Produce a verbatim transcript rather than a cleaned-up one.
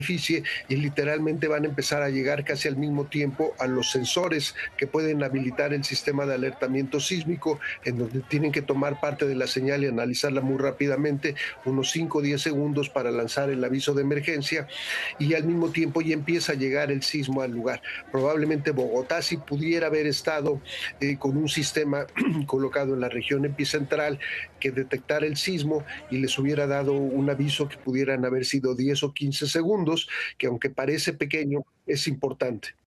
superficie y literalmente van a empezar a llegar casi al mismo tiempo a los sensores que pueden habilitar el sistema de alertamiento sísmico, en donde tienen que tomar parte de la señal y analizarla muy rápidamente, unos cinco o diez segundos para lanzar el aviso de emergencia, y al mismo tiempo ya empieza a llegar el sismo al lugar. Probablemente Bogotá, si pudiera haber estado eh, con un sistema colocado en la región epicentral que detectara el sismo y les hubiera dado un aviso que pudieran haber sido diez o quince segundos, que aunque parece pequeño, es importante.